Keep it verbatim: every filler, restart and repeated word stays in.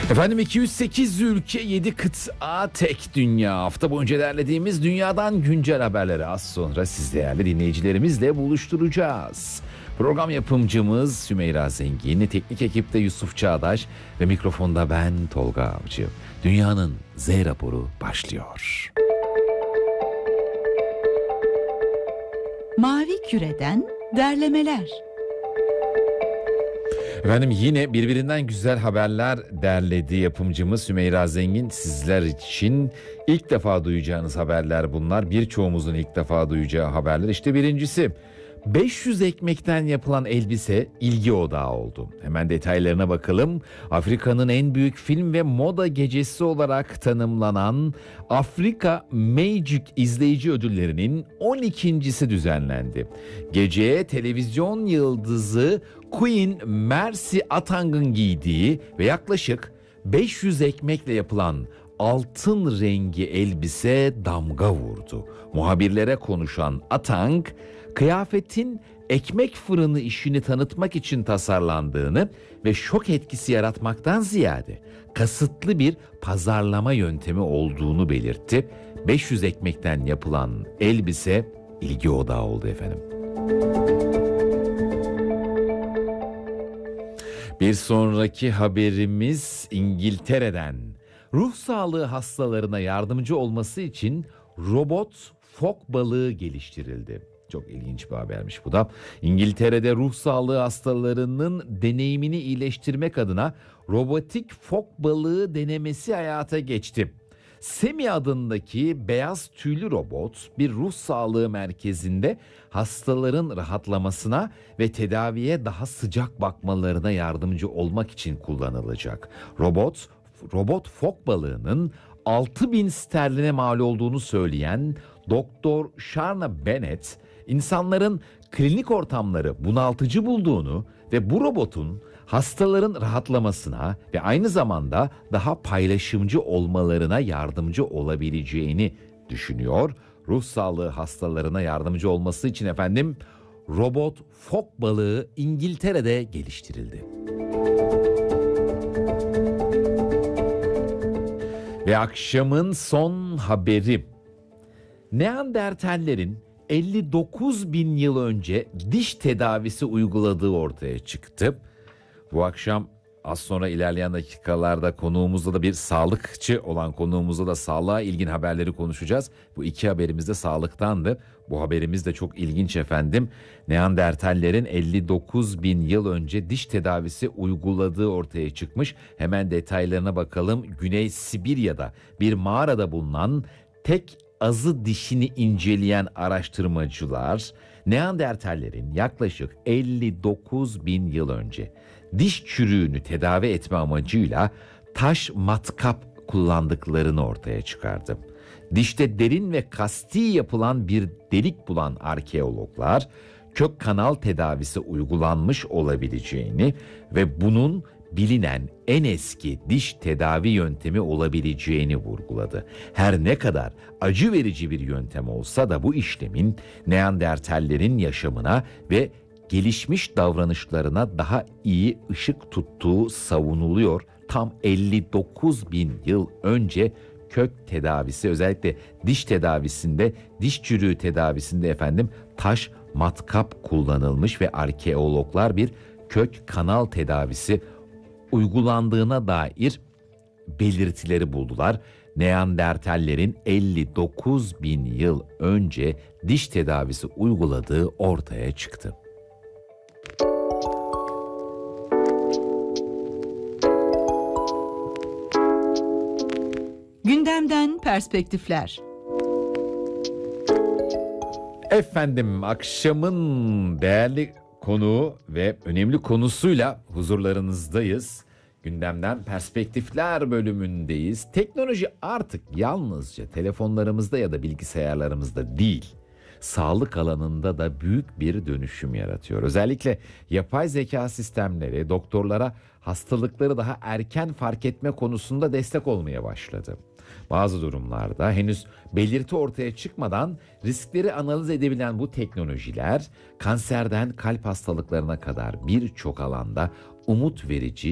Efendim iki yüz sekiz ülke, yedi kıta, tek dünya. Hafta boyunca derlediğimiz dünyadan güncel haberleri az sonra siz değerli dinleyicilerimizle buluşturacağız. Program yapımcımız Sümeyra Zengin, teknik ekipte Yusuf Çağdaş ve mikrofonda ben Tolga Avcı. Dünyanın Z raporu başlıyor. Mavi Küre'den derlemeler. Efendim yine birbirinden güzel haberler derledi yapımcımız Sümeyra Zengin. Sizler için ilk defa duyacağınız haberler bunlar. Birçoğumuzun ilk defa duyacağı haberler. İşte birincisi, beş yüz ekmekten yapılan elbise ilgi odağı oldu. Hemen detaylarına bakalım. Afrika'nın en büyük film ve moda gecesi olarak tanımlanan Afrika Magic izleyici ödüllerinin on ikincisi düzenlendi. Geceye televizyon yıldızı Queen Mercy Atang'ın giydiği ve yaklaşık beş yüz ekmekle yapılan altın rengi elbise damga vurdu. Muhabirlere konuşan Atang, kıyafetin ekmek fırını işini tanıtmak için tasarlandığını ve şok etkisi yaratmaktan ziyade kasıtlı bir pazarlama yöntemi olduğunu belirtti. beş yüz ekmekten yapılan elbise ilgi odağı oldu efendim. Bir sonraki haberimiz İngiltere'den. Ruh sağlığı hastalarına yardımcı olması için robot fok balığı geliştirildi. Çok ilginç bir habermiş bu da. İngiltere'de ruh sağlığı hastalarının deneyimini iyileştirmek adına robotik fok balığı denemesi hayata geçti. Semi adındaki beyaz tüylü robot bir ruh sağlığı merkezinde hastaların rahatlamasına ve tedaviye daha sıcak bakmalarına yardımcı olmak için kullanılacak. Robot, robot fok balığının altı bin sterline mal olduğunu söyleyen Doktor Sharna Bennett, insanların klinik ortamları bunaltıcı bulduğunu ve bu robotun hastaların rahatlamasına ve aynı zamanda daha paylaşımcı olmalarına yardımcı olabileceğini düşünüyor. Ruh sağlığı hastalarına yardımcı olması için efendim robot fok balığı İngiltere'de geliştirildi. Ve akşamın son haberi. Neandertallerin elli dokuz bin yıl önce diş tedavisi uyguladığı ortaya çıktı. Bu akşam az sonra ilerleyen dakikalarda konuğumuzla da bir sağlıkçı olan konuğumuzla da sağlığa ilgin haberleri konuşacağız. Bu iki haberimiz de sağlıktandı. Bu haberimiz de çok ilginç efendim. Neandertallerin elli dokuz bin yıl önce diş tedavisi uyguladığı ortaya çıkmış. Hemen detaylarına bakalım. Güney Sibirya'da bir mağarada bulunan tek azı dişini inceleyen araştırmacılar Neandertallerin yaklaşık elli dokuz bin yıl önce diş çürüğünü tedavi etme amacıyla taş matkap kullandıklarını ortaya çıkardı. Dişte derin ve kasti yapılan bir delik bulan arkeologlar kök kanal tedavisi uygulanmış olabileceğini ve bunun bilinen en eski diş tedavi yöntemi olabileceğini vurguladı. Her ne kadar acı verici bir yöntem olsa da bu işlemin Neandertallerin yaşamına ve gelişmiş davranışlarına daha iyi ışık tuttuğu savunuluyor. Tam elli dokuz bin yıl önce kök tedavisi, özellikle diş tedavisinde, diş çürüğü tedavisinde efendim taş matkap kullanılmış ve arkeologlar bir kök kanal tedavisi uygulandığına dair belirtileri buldular. Neandertallerin elli dokuz bin yıl önce diş tedavisi uyguladığı ortaya çıktı. Gündemden perspektifler. Efendim akşamın değerli konuğu ve önemli konusuyla huzurlarınızdayız. Gündemden perspektifler bölümündeyiz. Teknoloji artık yalnızca telefonlarımızda ya da bilgisayarlarımızda değil, sağlık alanında da büyük bir dönüşüm yaratıyor. Özellikle yapay zeka sistemleri doktorlara hastalıkları daha erken fark etme konusunda destek olmaya başladı. Bazı durumlarda henüz belirti ortaya çıkmadan riskleri analiz edebilen bu teknolojiler kanserden kalp hastalıklarına kadar birçok alanda umut verici